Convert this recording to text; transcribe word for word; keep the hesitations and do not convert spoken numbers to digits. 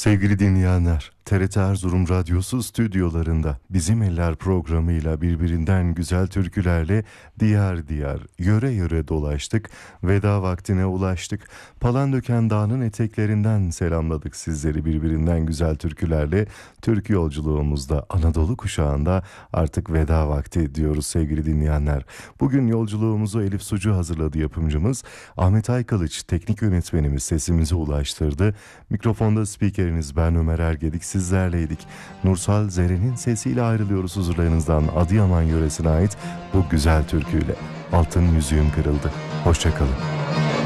Sevgili dinleyenler, T R T Erzurum Radyosu stüdyolarında Bizim Eller programıyla birbirinden güzel türkülerle diyar diyar, yöre yöre dolaştık, veda vaktine ulaştık. Palandöken Dağı'nın eteklerinden selamladık sizleri birbirinden güzel türkülerle. Türkü yolculuğumuzda Anadolu kuşağında artık veda vakti diyoruz sevgili dinleyenler. Bugün yolculuğumuzu Elif Sucu hazırladı yapımcımız. Ahmet Aykılıç teknik yönetmenimiz sesimizi ulaştırdı. Mikrofonda spikeriniz ben Ömer Ergedik, sizlerleydik. Nursal Zeren'in sesiyle ayrılıyoruz huzurlarınızdan Adıyaman yöresine ait bu güzel türküyle. Altın yüzüğüm kırıldı. Hoşça kalın.